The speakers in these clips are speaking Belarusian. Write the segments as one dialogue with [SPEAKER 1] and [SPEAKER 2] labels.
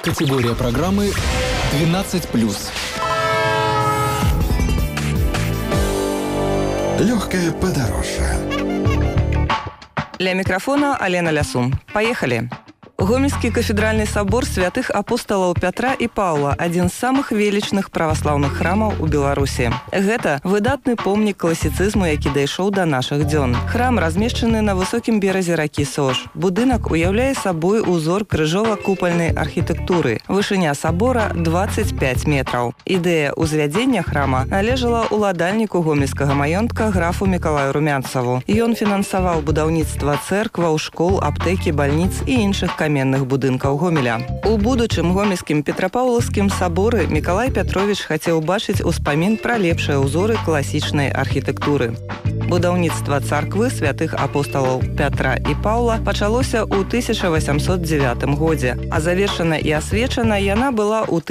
[SPEAKER 1] Категория программы 12+.
[SPEAKER 2] Легкое подорожье.
[SPEAKER 3] Для микрофона Алена Лясун. Поехали! Гомельскі кафедральны сабор святых апосталаў Пятра і Паўла – адзін з самых велічных праваслаўных храмаў у Беларусі. Гэта выдатны помнік класіцызму, які дайшоў да нашых дзён. Храм размешчаны на высокім беразе ракі Сож. Будынак уяўляе сабой узор крыжова-купальнай архітэктуры. Вышыня сабора – 25 метраў. Ідэя ўзвядзення храма належала уладальніку гомельскага маёнтка графу Мікалаю Румянцаву. Ён фінансаваў будаўніцтва цэркваў, школ, аптэкі, бальніц і іншых каменных будынкаў Гомеля. У будучым гомельскім Петрапаўлаўскім саборы Мікалай Пятровіч хацеў бачыць успамін пра лепшыя ўзоры класічнай архітэктуры. Будаўніцтва царквы святых апосталаў Пятра і Паўла пачалося ў 1809 годзе, а завершана і асвечана яна была ў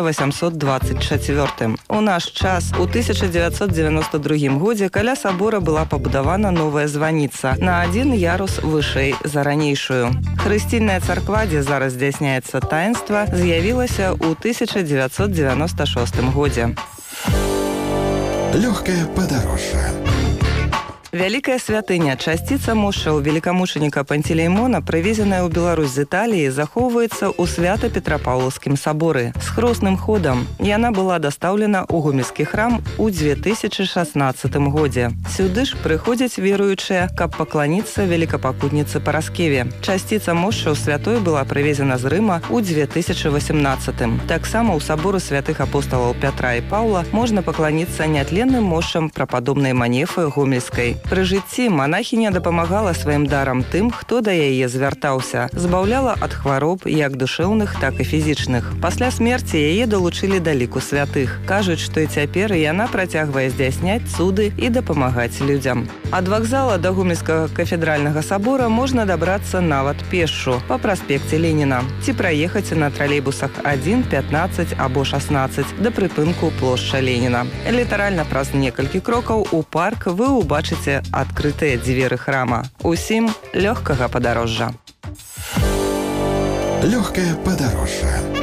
[SPEAKER 3] 1824. У наш час, у 1992 годзе, каля сабора была пабудавана новая званіца на адзін ярус вышэй за ранейшую. Хрысцільная царква, дзе зараз здзяйсняецца таінства, з'явілася ў 1996 годзе.
[SPEAKER 2] Легкое подорожье.
[SPEAKER 3] Вялікая святыня, часціца мошчаў велікамучаніка Пантелеймона, прывезеная ў Беларусь з Італіі, захоўваецца ў Свята-Петрапаўлаўскім саборы. З хросным ходам яна была дастаўлена ў гомельскі храм у 2016 годзе. Сюды ж прыходзяць веруючыя, каб пакланіцца велікапакутніцы Параскеве. Часціца мошчаў святой была прывезена з Рыма ў 2018. Таксама ў сабору святых апосталаў Пятра і Паўла можна пакланіцца нятленным мошчам прападобнай Манефы Гомельскай. Пры жыцці манахіня дапамагала сваім дарам тым, хто да яе звяртаўся, збаўляла ад хвароб як душэўных, так і фізічных. Пасля смерці яе далучылі да ліку святых. Кажуць, што і цяпер яна працягвае здзяйсняць цуды і дапамагаць людзям. Ад вакзала да гомельскага кафедральнага сабора можна дабрацца нават пешшу па праспекце Леніна ці праехаць на тралейбусах 1, 15 або 16 да прыпынку плошча Леніна. Літаральна праз некалькі крокаў у парк вы ўбачыце адкрытыя дзверы храма. Усім лёгкага падарожжа.
[SPEAKER 2] Легкое подорожье.